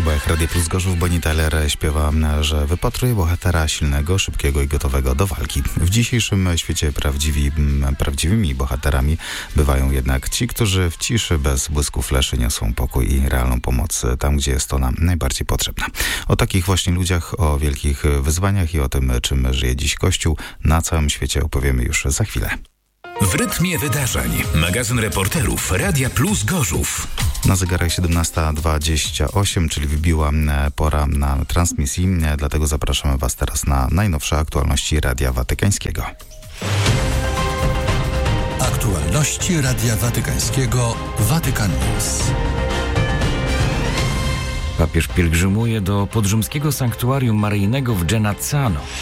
jak Radio Plus Gorzów. Bonnie Tyler śpiewa, że wypatruje bohatera silnego, szybkiego i gotowego do walki. W dzisiejszym świecie prawdziwymi bohaterami bywają jednak ci, którzy w ciszy, bez błysku fleszy niosą pokój i realną pomoc tam, gdzie jest ona najbardziej potrzebna. O takich właśnie ludziach, o wielkich wyzwaniach i o tym, czym żyje dziś Kościół na całym świecie, opowiemy już za chwilę. W rytmie wydarzeń. Magazyn reporterów Radia Plus Gorzów. Na zegarach 17:28, czyli wybiła pora na transmisji, dlatego zapraszamy Was teraz na najnowsze aktualności Radia Watykańskiego. Aktualności Radia Watykańskiego Vatican News. Papież pielgrzymuje do podrzymskiego sanktuarium maryjnego w Genazzano.